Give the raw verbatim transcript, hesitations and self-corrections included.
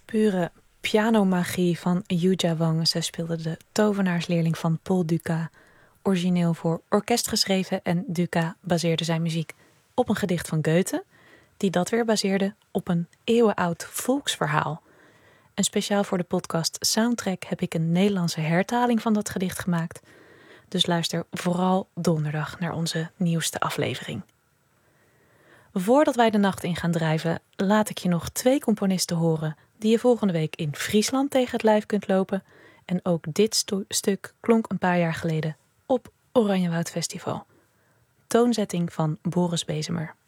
Pure pianomagie van Yuja Wang. Zij speelde de tovenaarsleerling van Paul Dukas. Origineel voor orkest geschreven en Dukas baseerde zijn muziek op een gedicht van Goethe, die dat weer baseerde op een eeuwenoud volksverhaal. En speciaal voor de podcast Soundtrack heb ik een Nederlandse hertaling van dat gedicht gemaakt. Dus luister vooral donderdag naar onze nieuwste aflevering. Voordat wij de nacht in gaan drijven, laat ik je nog twee componisten horen die je volgende week in Friesland tegen het lijf kunt lopen. En ook dit sto- stuk klonk een paar jaar geleden op Oranjewoud Festival. Toonzetting van Boris Bezemer.